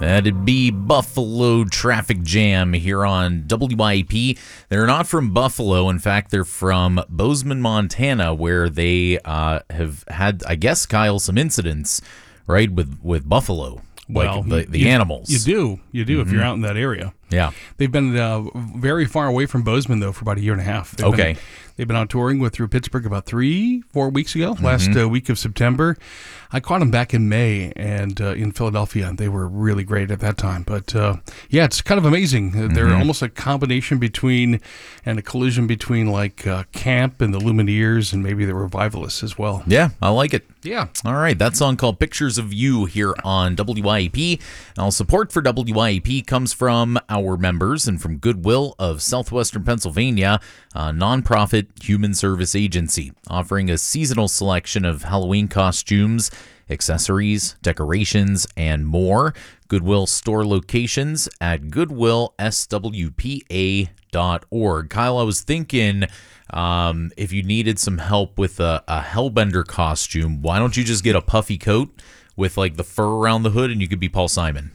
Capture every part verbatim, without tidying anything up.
That'd be Buffalo Traffic Jam here on W I P. They're not from Buffalo. In fact, they're from Bozeman, Montana, where they uh, have had, I guess, Kyle, some incidents, right, with, with buffalo, well, like the, the you, animals. You do. You do mm-hmm. if you're out in that area. Yeah. They've been uh, very far away from Bozeman, though, for about a year and a half. They've okay. Been, they've been on touring with through Pittsburgh about three, four weeks ago, mm-hmm. last uh, week of September. I caught them back in May and uh, in Philadelphia. They were really great at that time. But, uh, yeah, it's kind of amazing. Mm-hmm. They're almost a combination between and a collision between, like, uh, Camp and the Lumineers and maybe the Revivalists as well. Yeah, I like it. Yeah. All right, that song called Pictures of You here on W I P. Now, support for W I P comes from our members and from Goodwill of Southwestern Pennsylvania, a nonprofit human service agency offering a seasonal selection of Halloween costumes, accessories, decorations, and more. Goodwill store locations at goodwill s w p a dot org. Kyle, I was thinking um, if you needed some help with a, a Hellbender costume, why don't you just get a puffy coat with like the fur around the hood and you could be Paul Simon?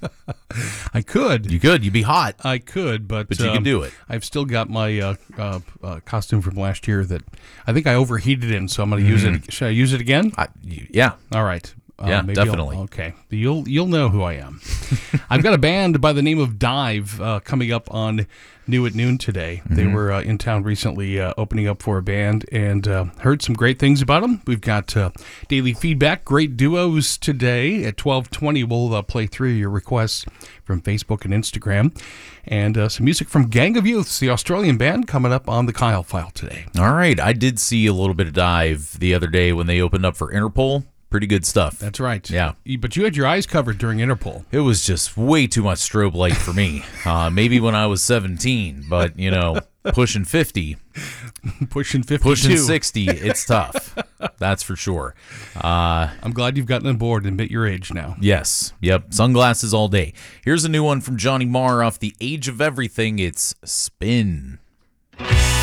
I could. You could. You'd be hot. I could, but But you um, can do it. I've still got my uh, uh, uh, costume from last year that I think I overheated in, so I'm going to use it. Should I use it again? I, yeah. All right. Uh, yeah, maybe definitely. I'll, okay, you'll you'll know who I am. I've got a band by the name of Dive uh, coming up on New at Noon today. Mm-hmm. They were uh, in town recently, uh, opening up for a band, and uh, heard some great things about them. We've got uh, daily feedback, great duos today at twelve twenty. We'll uh, play through your requests from Facebook and Instagram, and uh, some music from Gang of Youths, the Australian band, coming up on the Kyle File today. All right, I did see a little bit of Dive the other day when they opened up for Interpol. Pretty good stuff. That's right. Yeah. But you had your eyes covered during Interpol. It was just way too much strobe light for me. Uh, maybe when I was seventeen, but, you know, pushing fifty. pushing fifty-two. Pushing sixty, it's tough. That's for sure. Uh, I'm glad you've gotten on board and admit your age now. Yes. Yep. Sunglasses all day. Here's a new one from Johnny Marr off the Age of Everything. It's Spin.